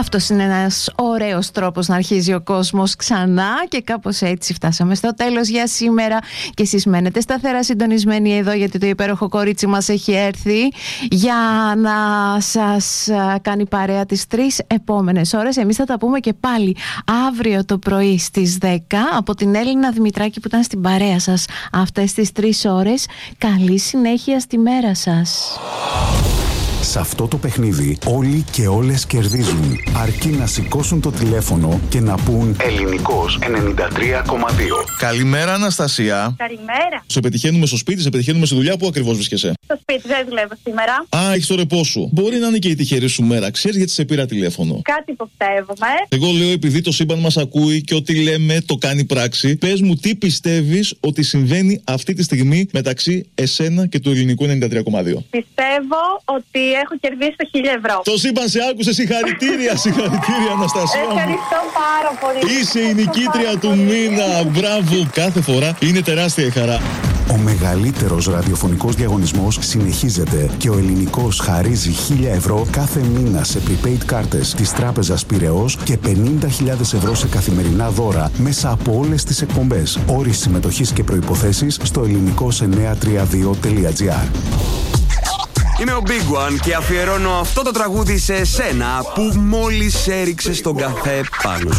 Αυτός είναι ένας ωραίος τρόπος να αρχίζει ο κόσμος ξανά και κάπως έτσι φτάσαμε στο τέλος για σήμερα και εσείς μένετε σταθερά συντονισμένοι εδώ γιατί το υπέροχο κορίτσι μας έχει έρθει για να σας κάνει παρέα τις 3 επόμενες ώρες. Εμείς θα τα πούμε και πάλι αύριο το πρωί στις 10 από την Έλληνα Δημητράκη που ήταν στην παρέα σας αυτές τις 3 ώρες. Καλή συνέχεια στη μέρα σας. Σε αυτό το παιχνίδι όλοι και όλες κερδίζουν, αρκεί να σηκώσουν το τηλέφωνο και να πούν Ελληνικός 93,2. Καλημέρα, Αναστασία. Καλημέρα. Σε πετυχαίνουμε στο σπίτι, σε πετυχαίνουμε στη δουλειά. Πού ακριβώς βρίσκεσαι? Στο σπίτι, δεν δουλεύω σήμερα. Α, έχεις το ρεπό σου. Μπορεί να είναι και η τυχερή σου μέρα. Ξέρεις γιατί σε πήρα τηλέφωνο? Κάτι υποψεύομαι. Εγώ λέω επειδή το σύμπαν μας ακούει και ό,τι λέμε το κάνει πράξη. Πες μου τι πιστεύεις ότι συμβαίνει αυτή τη στιγμή μεταξύ εσένα και του Ελληνικού 93,2. Πιστεύω ότι έχω κερδίσει το 1.000 ευρώ. Το σύμπαν σε άκουσε, συγχαρητήρια, συγχαρητήρια, Αναστασία. Ευχαριστώ πάρα πολύ. Είσαι η νικήτρια του μήνα. Μπράβο, κάθε φορά είναι τεράστια η χαρά. Ο μεγαλύτερος ραδιοφωνικός διαγωνισμός συνεχίζεται και ο Ελληνικός χαρίζει 1.000 ευρώ κάθε μήνα σε prepaid κάρτες της Τράπεζας Πειραιώς και 50.000 ευρώ σε καθημερινά δώρα μέσα από όλες τις εκπομπές. Όροι συμμετοχής και προϋποθέσεις στο ελληνικός932.gr. Είμαι ο Big One και αφιερώνω αυτό το τραγούδι σε εσένα που μόλις έριξε στον καφέ πάνω.